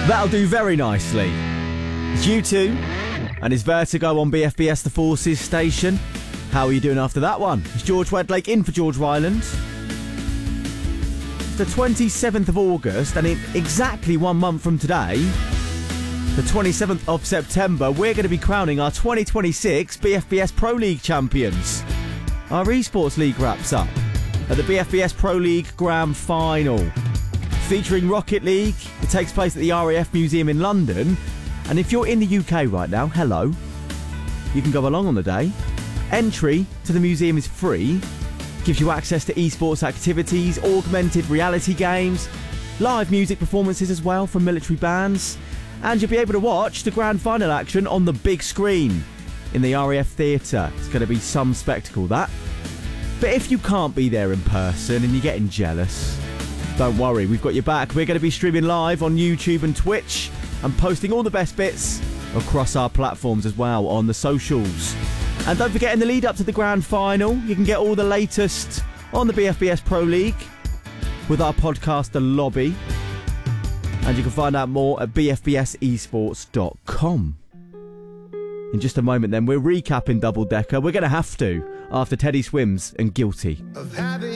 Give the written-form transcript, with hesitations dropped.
That'll do very nicely. It's U2 and it's Vertigo on BFBS The Forces station. How are you doing after that one? It's George Wedlake in for George Ryland. It's the 27th of August, and in exactly 1 month from today, the 27th of September, we're going to be crowning our 2026 BFBS Pro League champions. Our esports league wraps up at the BFBS Pro League Grand Final. Featuring Rocket League, it takes place at the RAF Museum in London. And if you're in the UK right now, hello, you can go along on the day. Entry to the museum is free, gives you access to esports activities, augmented reality games, live music performances as well from military bands, and you'll be able to watch the grand final action on the big screen in the RAF Theatre. It's going to be some spectacle, that. But if you can't be there in person and you're getting jealous, don't worry, we've got your back. We're going to be streaming live on YouTube and Twitch and posting all the best bits across our platforms as well on the socials. And don't forget, in the lead up to the grand final, you can get all the latest on the BFBS Pro League with our podcast, The Lobby. And you can find out more at bfbsesports.com. In just a moment then, we're recapping Double Decker. We're going to have to, after Teddy Swims and Guilty. Of having